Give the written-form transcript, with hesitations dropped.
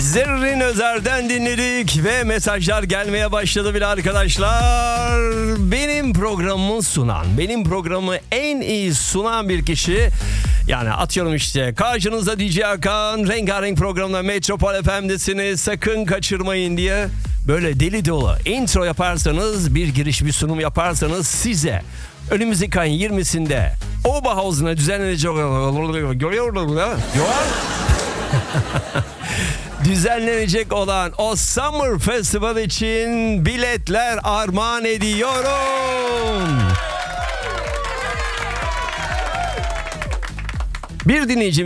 Zerrin Özer'den dinledik ve mesajlar gelmeye başladı bile arkadaşlar. Benim programımı en iyi sunan bir kişi, yani atıyorum işte karşınızda DJ Hakan, rengarenk programda Metropol FM'desiniz, sakın kaçırmayın diye böyle deli dolu intro yaparsanız, bir giriş, bir sunum yaparsanız size önümüzdeki ayın 20'sinde Oberhausen'a düzenlenecek düzenlenecek olan o Summer Festival için biletler armağan ediyorum. Bir dinleyicimiz